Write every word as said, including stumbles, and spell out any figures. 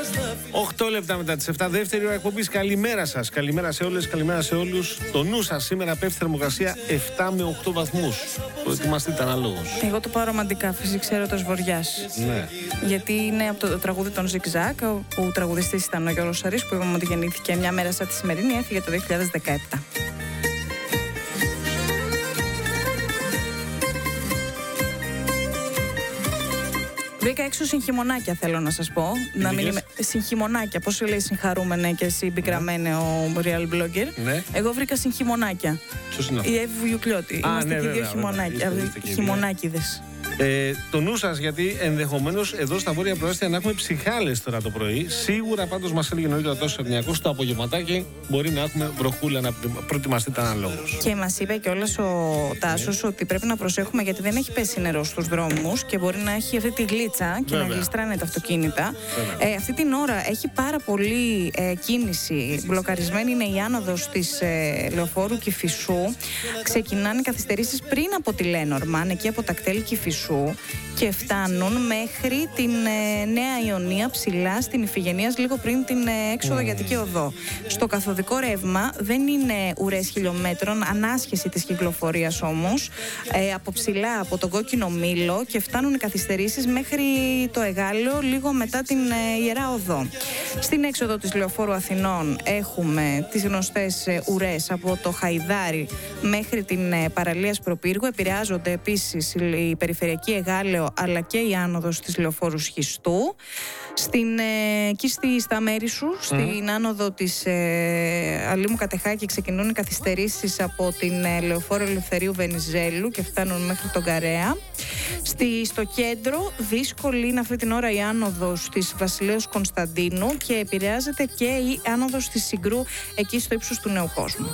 οκτώ λεπτά μετά τις επτά, δεύτερη ώρα εκπομπής. Καλημέρα σας, καλημέρα σε όλες, καλημέρα σε όλους. Το νου σας σήμερα πέφτει θερμοκρασία επτά με οκτώ βαθμούς. Προετοιμαστείτε αναλόγως. Εγώ το πάω ρομαντικά, φυσικά έρωτας βοριάς. Ναι. Γιατί είναι από το, το τραγούδι των Zigzag, που ο τραγουδιστής ήταν ο Γιώργος Σαρής, που είπαμε ότι γεννήθηκε μια μέρα σαν τη σημερινή, έφυγε το δύο χιλιάδες δεκαεπτά. Βρήκα έξω συγχυμονάκια, θέλω να σας πω. Να μην είμαι... Συγχυμονάκια, πώς λέει συγχαρούμενε και εσύ πικραμένε ναι. ο real blogger. Ναι. Εγώ βρήκα συγχυμονάκια. Ποιος είναι αυτό? Η Εύη Βουγιουκλιώτη. Είμαστε ναι, και δύο χειμωνάκια. Χειμωνάκιδες. Ε, το νου σας, γιατί ενδεχομένως εδώ στα βόρεια προάστια να έχουμε ψυχάλες τώρα το πρωί. Σίγουρα πάντως μας έλεγε νωρίτερα τόσο Σερνιακός το απογευματάκι μπορεί να έχουμε βροχούλα, να προετοιμαστείτε αναλόγως. Και μας είπε κιόλας ο Τάσος ναι. ότι πρέπει να προσέχουμε γιατί δεν έχει πέσει νερό στους δρόμους και μπορεί να έχει αυτή τη γλίτσα και Βέβαια. να γλιστράνε τα αυτοκίνητα. Ε, αυτή την ώρα έχει πάρα πολύ ε, κίνηση. Μπλοκαρισμένη είναι η άνοδος της ε, Λεωφόρου Κηφισού. Ξεκινάνε καθυστερήσεις πριν από τη Λένορμαν, εκεί από τα κτέλη Κηφισού. Και φτάνουν μέχρι την ε, Νέα Ιωνία ψηλά στην Ιφηγενείας λίγο πριν την ε, έξοδο mm. Γιατική Οδό. Στο καθοδικό ρεύμα δεν είναι ουρές χιλιόμετρων, ανάσχεση της κυκλοφορίας όμως, ε, από ψηλά από τον Κόκκινο Μήλο και φτάνουν οι καθυστερήσεις μέχρι το Εγάλεο λίγο μετά την ε, Ιερά Οδό. Στην έξοδο της Λεωφόρου Αθηνών έχουμε τις γνωστές ε, ουρές από το Χαϊδάρι μέχρι την ε, παραλία Σπροπύργου. Επηρεάζονται επίσης η περιφερειακή Εγάλεο αλλά και η άνοδος της Λεωφόρου Σχιστού. Στην, ε, εκεί στη, στα μέρη σου, mm. στην άνοδο της ε, Αλήμου Κατεχάκη ξεκινούν οι καθυστερήσεις από την ε, Λεωφόρο Ελευθερίου Βενιζέλου και φτάνουν μέχρι τον Καρέα. Στη, στο κέντρο δύσκολη είναι αυτή την ώρα η άνοδος της Βασιλέως Κωνσταντίνου και επηρεάζεται και η άνοδος της Συγκρού εκεί στο ύψος του Νέου Κόσμου.